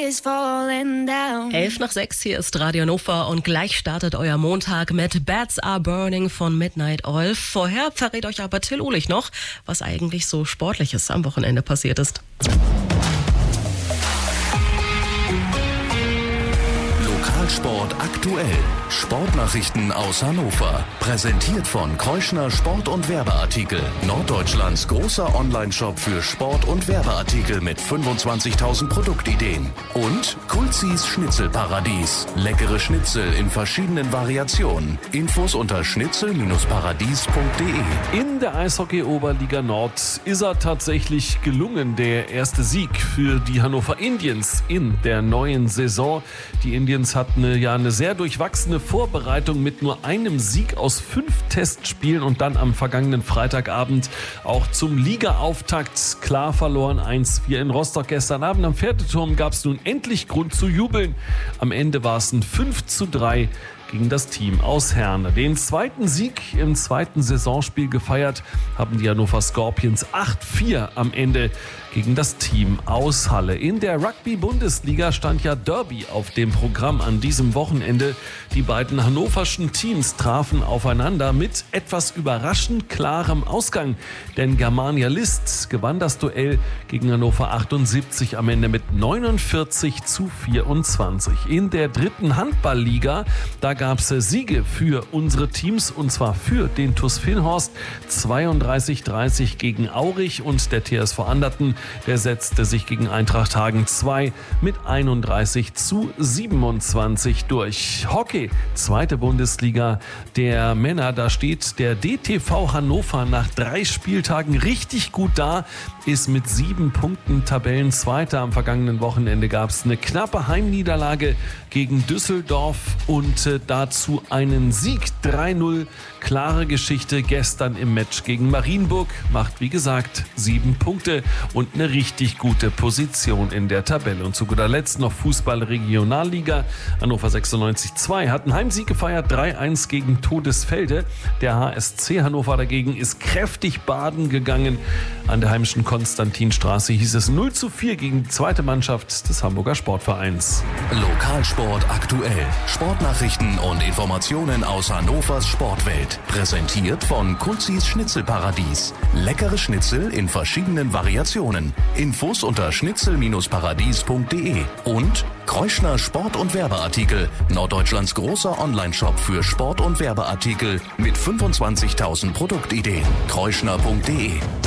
is falling down. 5:11, hier ist Radio Hannover und gleich startet euer Montag mit Bats Are Burning von Midnight Oil. Vorher verrät euch aber Till Uhlich noch, was eigentlich so Sportliches am Wochenende passiert ist. Lokalsport aktuell. Sportnachrichten aus Hannover. Präsentiert von Kreuschner Sport- und Werbeartikel. Norddeutschlands großer Onlineshop für Sport- und Werbeartikel mit 25.000 Produktideen. Und Kulzis Schnitzelparadies. Leckere Schnitzel in verschiedenen Variationen. Infos unter schnitzel-paradies.de. In der Eishockey-Oberliga Nord ist er tatsächlich gelungen, der erste Sieg für die Hannover Indians in der neuen Saison. Die Indians hatten eine sehr durchwachsene Vorbereitung mit nur einem Sieg aus 5 Testspielen und dann am vergangenen Freitagabend auch zum Ligaauftakt klar verloren. 1-4 in Rostock gestern Abend. Am Pferdeturm gab es nun endlich Grund zu jubeln. Am Ende war es ein 5-3 gegen das Team aus Herne. Den zweiten Sieg im zweiten Saisonspiel gefeiert haben die Hannover Scorpions 8-4 am Ende gegen das Team aus Halle. In der Rugby-Bundesliga stand ja Derby auf dem Programm an diesem Wochenende. Die beiden hannoverschen Teams trafen aufeinander mit etwas überraschend klarem Ausgang. Denn Germania List gewann das Duell gegen Hannover 78 am Ende mit 49-24. In der dritten Handballliga, da gab es Siege für unsere Teams und zwar für den TuS Vilhorst 32-30 gegen Aurich und der TSV Anderten, der setzte sich gegen Eintracht Hagen 2 mit 31-27 durch. Hockey, zweite Bundesliga der Männer, da steht der DTV Hannover nach 3 Spieltagen richtig gut da, ist mit 7 Punkten Tabellenzweiter. Am vergangenen Wochenende gab es eine knappe Heimniederlage gegen Düsseldorf und dazu einen Sieg 3-0. Klare Geschichte gestern im Match gegen Marienburg. Macht wie gesagt 7 Punkte und eine richtig gute Position in der Tabelle. Und zu guter Letzt noch Fußball-Regionalliga. Hannover 96-2 hat einen Heimsieg gefeiert, 3-1 gegen Todesfelde. Der HSC Hannover dagegen ist kräftig baden gegangen. An der heimischen Konstantinstraße hieß es 0-4 gegen die zweite Mannschaft des Hamburger Sportvereins. Lokalsport aktuell. Sportnachrichten und Informationen aus Hannovers Sportwelt. Präsentiert von Kulzis Schnitzelparadies. Leckere Schnitzel in verschiedenen Variationen. Infos unter schnitzel-paradies.de. Und Kreuschner Sport- und Werbeartikel. Norddeutschlands großer Onlineshop für Sport- und Werbeartikel mit 25.000 Produktideen. kreuschner.de